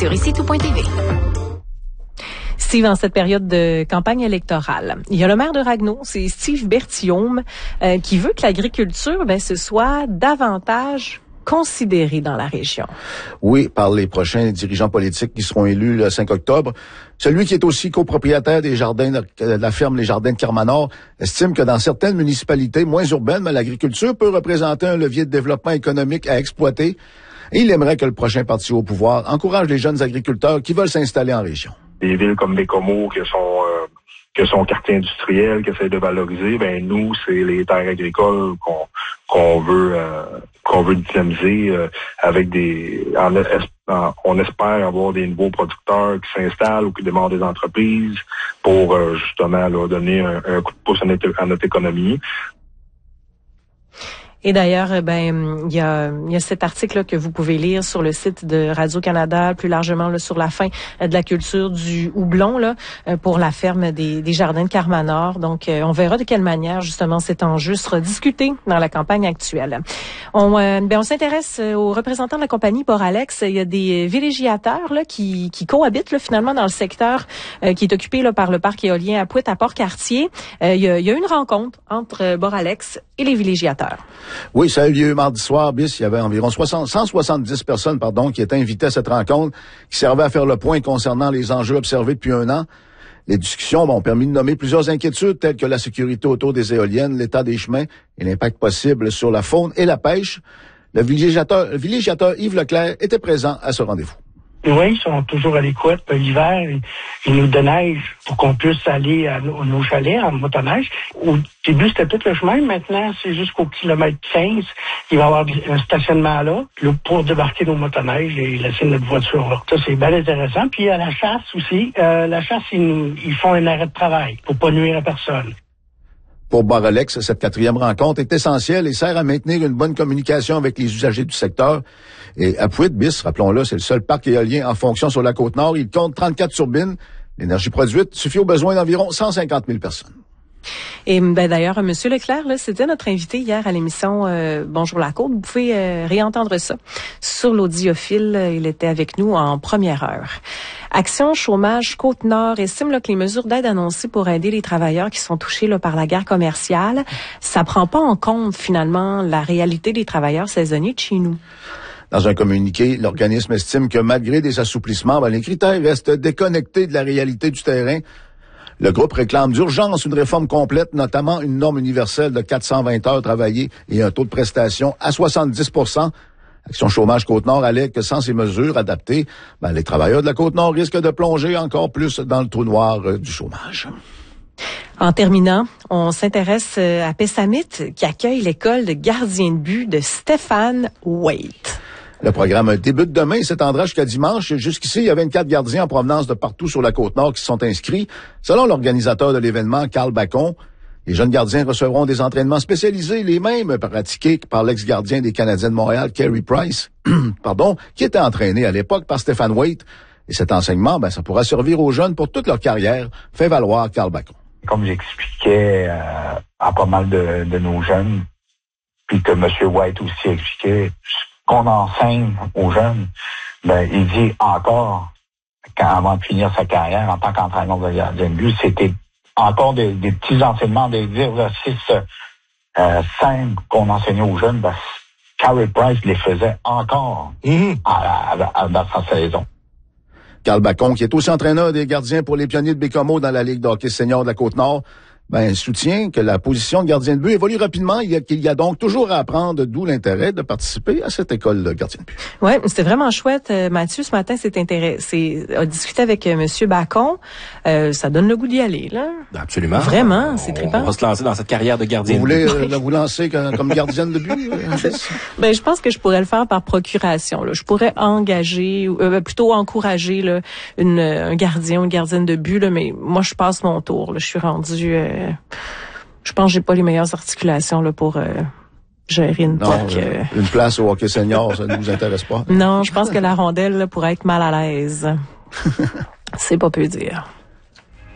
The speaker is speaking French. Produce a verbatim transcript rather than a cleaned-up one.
sur ici tout point t v. Steve, en cette période de campagne électorale, il y a le maire de Ragno, c'est Steve Berthiaume, euh, qui veut que l'agriculture, ben, ce soit davantage considéré dans la région. Oui, par les prochains dirigeants politiques qui seront élus le cinq octobre. Celui qui est aussi copropriétaire des jardins de la ferme Les Jardins de Carmanor estime que dans certaines municipalités moins urbaines, l'agriculture peut représenter un levier de développement économique à exploiter. Et il aimerait que le prochain parti au pouvoir encourage les jeunes agriculteurs qui veulent s'installer en région. Des villes comme Bécomo, qui sont euh, que son quartier industriel, qui essaie de valoriser, ben nous, c'est les terres agricoles qu'on qu'on veut euh, qu'on veut dynamiser euh, avec des en, en, on espère avoir des nouveaux producteurs qui s'installent ou qui démarrent des entreprises pour euh, justement là, donner un, un coup de pouce à notre, à notre économie. Et d'ailleurs, ben il y a, il y a cet article-là que vous pouvez lire sur le site de Radio-Canada, plus largement là, sur la fin de la culture du houblon là, pour la ferme des, des Jardins de Carmanor. Donc, on verra de quelle manière justement cet enjeu sera discuté dans la campagne actuelle. On, euh, ben, on s'intéresse aux représentants de la compagnie Boralex. Il y a des villégiateurs là, qui, qui cohabitent là, finalement dans le secteur euh, qui est occupé là, par le parc éolien à Pouet à Port-Cartier. Euh, il, y a, il y a une rencontre entre Boralex et les villégiateurs. Oui, ça a eu lieu mardi soir, bis. Il y avait environ soixante, cent soixante-dix personnes, pardon, qui étaient invitées à cette rencontre, qui servait à faire le point concernant les enjeux observés depuis un an. Les discussions ont permis de nommer plusieurs inquiétudes, telles que la sécurité autour des éoliennes, l'état des chemins et l'impact possible sur la faune et la pêche. Le villégiateur, le villégiateur Yves Leclerc était présent à ce rendez-vous. Oui, ils sont toujours à l'écoute. L'hiver, ils nous déneigent pour qu'on puisse aller à nos, nos chalets en motoneige. Au début, c'était tout le chemin. Maintenant, c'est jusqu'au kilomètre quinze. Il va y avoir un stationnement là, là pour débarquer nos motoneiges et laisser notre voiture là. Ça, c'est bien intéressant. Puis à la chasse aussi. Euh, la chasse, ils, nous, ils font un arrêt de travail pour pas nuire à personne. Pour Boralex, cette quatrième rencontre est essentielle et sert à maintenir une bonne communication avec les usagers du secteur. Et à Pouet-Bis, rappelons-le, c'est le seul parc éolien en fonction sur la Côte-Nord. Il compte trente-quatre turbines. L'énergie produite suffit aux besoins d'environ cent cinquante mille personnes. Et ben d'ailleurs, M. Leclerc, là, c'était notre invité hier à l'émission euh, Bonjour la Côte. Vous pouvez euh, réentendre ça sur l'audiophile. Il était avec nous en première heure. Action Chômage Côte-Nord estime là, que les mesures d'aide annoncées pour aider les travailleurs qui sont touchés là, par la guerre commerciale, ça prend pas en compte finalement la réalité des travailleurs saisonniers de chez nous. Dans un communiqué, l'organisme estime que malgré des assouplissements, ben, les critères restent déconnectés de la réalité du terrain. Le groupe réclame d'urgence une réforme complète, notamment une norme universelle de quatre cent vingt heures travaillées et un taux de prestation à soixante-dix pour cent. Action Chômage Côte-Nord allègue que sans ces mesures adaptées, ben, les travailleurs de la Côte-Nord risquent de plonger encore plus dans le trou noir euh, du chômage. En terminant, on s'intéresse à Pessamit qui accueille l'école de gardien de but de Stéphane Waite. Le programme débute demain et s'étendra jusqu'à dimanche. Jusqu'ici, il y a vingt-quatre gardiens en provenance de partout sur la Côte-Nord qui se sont inscrits. Selon l'organisateur de l'événement, Carl Bacon, les jeunes gardiens recevront des entraînements spécialisés, les mêmes pratiqués par l'ex-gardien des Canadiens de Montréal, Carey Price, pardon, qui était entraîné à l'époque par Stéphane Waite. Et cet enseignement, ben, ça pourra servir aux jeunes pour toute leur carrière, fait valoir Carl Bacon. Comme j'expliquais euh, à pas mal de, de nos jeunes, puis que M. White aussi expliquait, qu'on enseigne aux jeunes, ben, il dit encore, quand, avant de finir sa carrière en tant qu'entraîneur de gardien de but, c'était encore des, des petits enseignements, des exercices euh, simples qu'on enseignait aux jeunes. Ben, Carey Price les faisait encore mmh. à, à, à, dans sa saison. Carl Bacon, qui est aussi entraîneur des gardiens pour les Pionniers de Bécomo dans la Ligue de hockey senior de la Côte-Nord, ben, soutient que la position de gardien de but évolue rapidement. Il y a, qu'il y a donc toujours à apprendre, d'où l'intérêt de participer à cette école de gardien de but. Ouais, c'était vraiment chouette. Euh, Mathieu, ce matin, s'est intéressé, a discuté avec euh, Monsieur Bacon. Euh, ça donne le goût d'y aller, là. Absolument. Vraiment, on, c'est trippant. On va se lancer dans cette carrière de gardien vous de but. Vous voulez euh, vous lancer comme, comme gardienne de but? Ben, je pense que je pourrais le faire par procuration, là. Je pourrais engager, euh, plutôt encourager, là, une, un gardien ou une gardienne de but, là, mais moi, je passe mon tour, là. Je suis rendue, euh, je pense que j'ai pas les meilleures articulations là pour euh, gérer une non, puck. Euh... Une place au hockey senior, ça ne vous intéresse pas? Non, je pense que la rondelle là, pourrait être mal à l'aise. C'est pas peu dire.